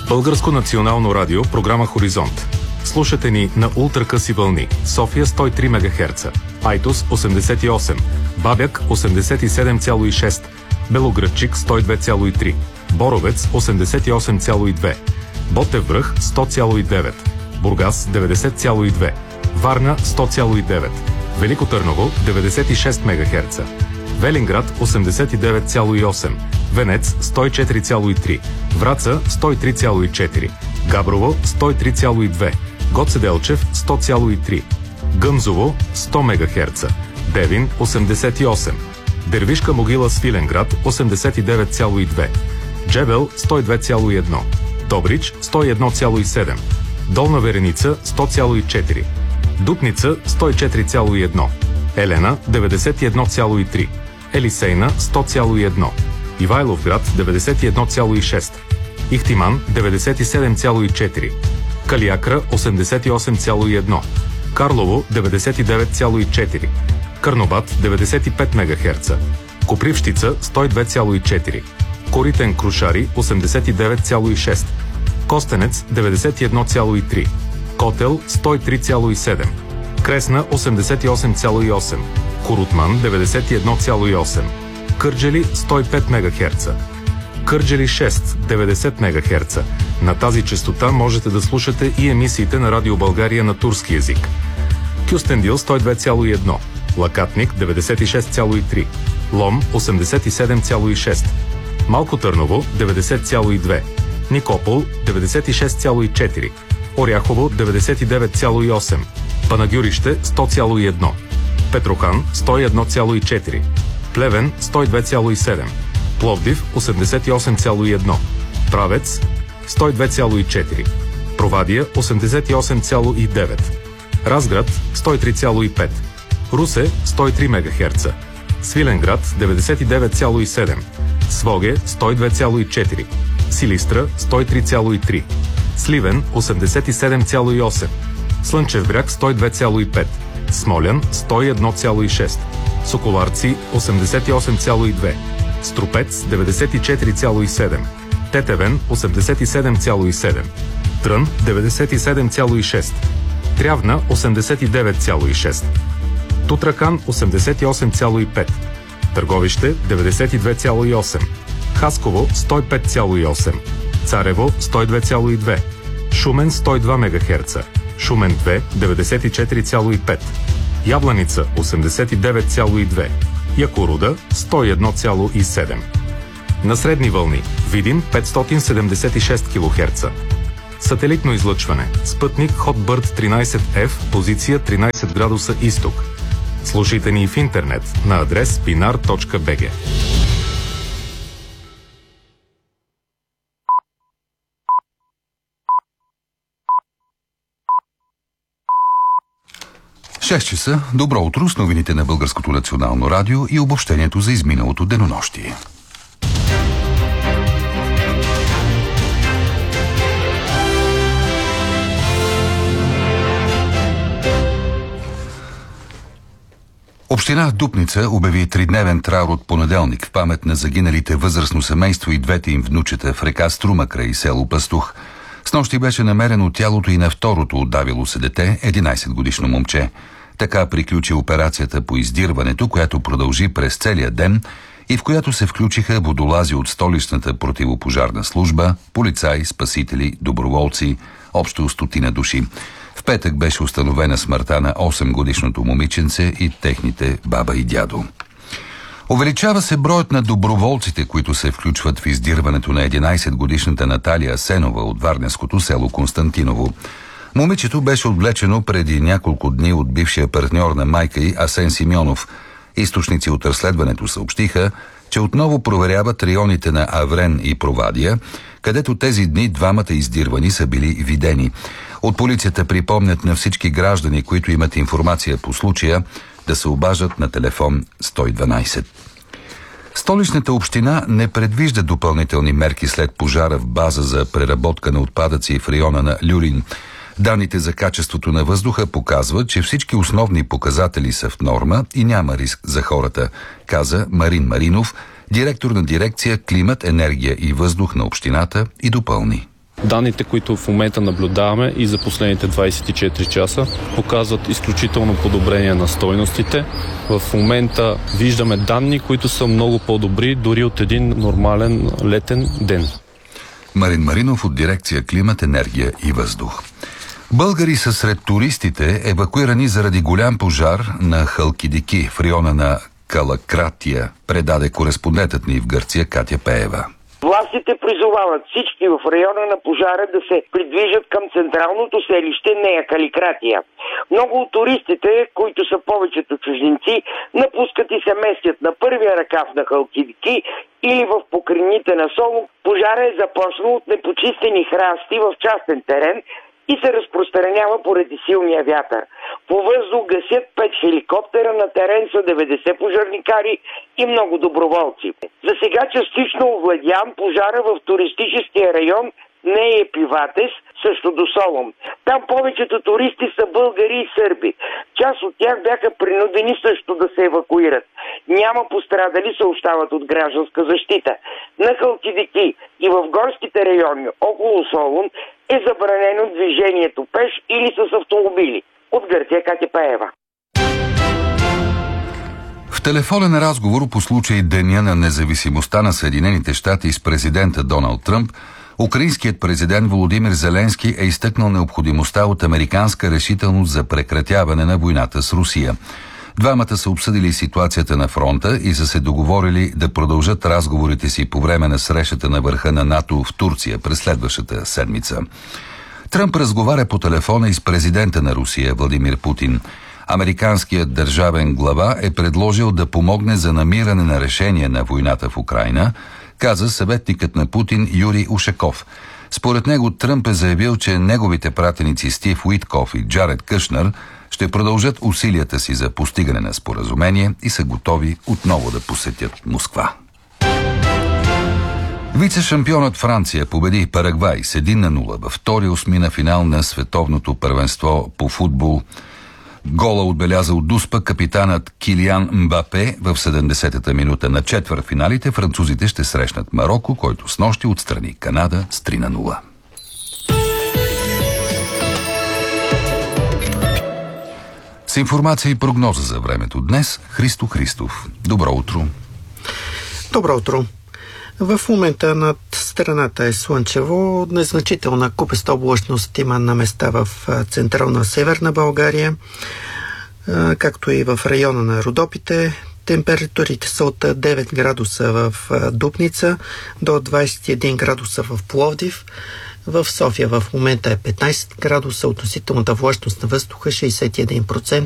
Българско национално радио, програма Хоризонт. Слушате ни на ултракъси вълни. София 103 МГц, Айтос 88, Бабяк 87,6, Белоградчик 102,3, Боровец 88,2, Ботев връх 100,9, Бургас 90,2, Варна 100,9, Велико Търново 96 МГц, Велинград 89,8, Венец 104,3, Враца 103,4, Габрово 103,2, Гоце Делчев 100,3, Гъмзово 100 МГц, Девин 88, Дервишка могила Свиленград 89,2, Джебел 102,1, Добрич 101,7, Долна Вереница 100,4, Дупница 104,1, Елена 91,3, Елисейна 100,1, Ивайловград 91,6, Ихтиман 97,4, Калиакра 88,1, Карлово 99,4, Карнобат 95 МГц, Копривщица 102,4, Коритен Крушари 89,6, Костенец 91,3, Котел 103,7, Кресна 88,8, Корутман 91,8, Кърджали 105 МГц, Кърджали 6 90 МГц. На тази честота можете да слушате и емисиите на Радио България на турски език. Кюстендил 102,1, Лакатник 96,3, Лом 87,6, Малко Търново 90,2, Никопол 96,4, Оряхово 99,8, Панагюрище 100,1, Петрохан 101,4, Плевен 102,7, Пловдив 88,1, Правец 102,4, Провадия 88,9, Разград 103,5, Русе 103 МГц, Свиленград 99,7, Своге 102,4, Силистра 103,3, Сливен 87,8, Слънчев бряг 102,5, Смолян 101,6, Соколарци 88,2, Струпец 94,7, Тетевен 87,7, Трън 97,6, Трявна 89,6, Тутракан 88,5, Търговище 92,8, Хасково 105,8, Царево 102,2, Шумен 102 МГц, Шумен 2 94,5, Ябланица 89,2, Якоруда 101,7. На средни вълни Видин 576 кГц. Сателитно излъчване. Спътник Hotbird 13F, позиция 13 градуса изток. Слушайте ни в интернет на адрес binar.bg. Часа. Добро утро с новините на Българското национално радио и обобщението за изминалото денонощие. Община Дупница обяви 3-дневен траур от понеделник в памет на загиналите възрастно семейство и двете им внучета в река Струма край село Пастух. Снощи беше намерено тялото и на второто отдавило се дете, 11-годишно момче. Така приключи операцията по издирването, която продължи през целия ден и в която се включиха водолази от столичната противопожарна служба, полицаи, спасители, доброволци, общо 100 души. В петък беше установена смъртта на 8-годишното момиченце и техните баба и дядо. Увеличава се броят на доброволците, които се включват в издирването на 11-годишната Наталия Асенова от варненското село Константиново. Момичето беше отвлечено преди няколко дни от бившия партньор на майка й Асен Симеонов. Източници от разследването съобщиха, че отново проверяват районите на Аврен и Провадия, където тези дни двамата издирвани са били видени. От полицията припомнят на всички граждани, които имат информация по случая, да се обаждат на телефон 112. Столичната община не предвижда допълнителни мерки след пожара в база за преработка на отпадъци в района на Люлин. Данните за качеството на въздуха показват, че всички основни показатели са в норма и няма риск за хората, каза Марин Маринов, директор на дирекция Климат, енергия и въздух на общината, и допълни. Данните, които в момента наблюдаваме и за последните 24 часа, показват изключително подобрение на стойностите. В момента виждаме данни, които са много по-добри дори от един нормален летен ден. Марин Маринов от дирекция Климат, енергия и въздух. Българи са сред туристите, евакуирани заради голям пожар на Халкидики в района на Калакратия, предаде кореспондентът ни в Гърция Катя Пеева. Властите призовават всички в района на пожара да се придвижат към централното селище Нея Каликратия. Много от туристите, които са повечето чужденци, напускат и се местят на първия ръкав на Халкидики или в покрайнините на Солун. Пожара е започнал от непочистени храсти в частен терен и се разпространява поради силния вятър. По въздух гасят 5 хеликоптера, на терен са 90 пожарникари и много доброволци. За сега частично овладян пожара в туристическия район Нея Пиватес, също до Солун. Там повечето туристи са българи и сърби. Част от тях бяха принудени също да се евакуират. Няма пострадали, съобщават от гражданска защита. На Халкидики и в горските райони около Солун е забранено движението пеш или с автомобили. От Гърция Катя Пеева. В телефонен разговор по случай Деня на независимостта на Съединените щати с президента Доналд Тръмп, украинският президент Володимир Зеленски е изтъкнал необходимостта от американска решителност за прекратяване на войната с Русия. Двамата са обсъдили ситуацията на фронта и са се договорили да продължат разговорите си по време на срещата на върха на НАТО в Турция през следващата седмица. Тръмп разговаря по телефона и с президента на Русия Владимир Путин. Американският държавен глава е предложил да помогне за намиране на решение на войната в Украйна, каза съветникът на Путин Юрий Ушаков. Според него Тръмп е заявил, че неговите пратеници Стив Уитков и Джаред Кушнер ще продължат усилията си за постигане на споразумение и са готови отново да посетят Москва. Вице-шампионът Франция победи Парагвай с 1-0 във втори осмина финал на световното първенство по футбол. Гола отбеляза от Дуспа капитанът Килиан Мбапе в 70-та минута. На четвъртфиналите французите ще срещнат Мароко, който снощи отстрани Канада с 3-0. С информация и прогноза за времето днес Христо Христов. Добро утро! Добро утро! В момента над страната е слънчево, незначителна купеста облачност има на места в централна северна България, както и в района на Родопите. Температурите са от 9 градуса в Дупница до 21 градуса в Пловдив. В София в момента е 15 градуса, относителната влажност на въздуха 61%.